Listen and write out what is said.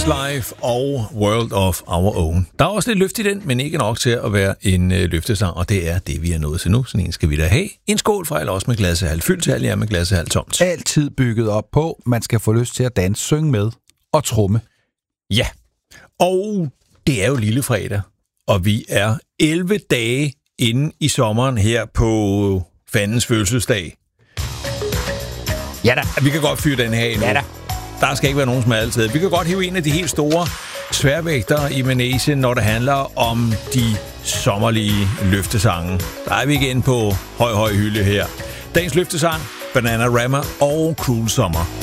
Westlife og World of Our Own. Der er også lidt løft i den, men ikke nok til at være en løftesang, og det er det, vi er nået til nu. Sådan en skal vi da have. En skål fra, eller også med glasset halvt fyldt, eller ja, med glasset halvt tomt. Altid bygget op på, man skal få lyst til at danse, synge med og tromme. Ja, og det er jo lille fredag, og vi er 11 dage inde i sommeren her på fandens fødselsdag. Ja da. Vi kan godt fyre den her endnu. Ja da. Der skal ikke være nogen som altid. Vi kan godt hive en af de helt store sværvægtere i Manesien, når det handler om de sommerlige løftesange. Der er vi igen på høj hylde her. Dagens løftesang, Bananarama og Cruel Summer.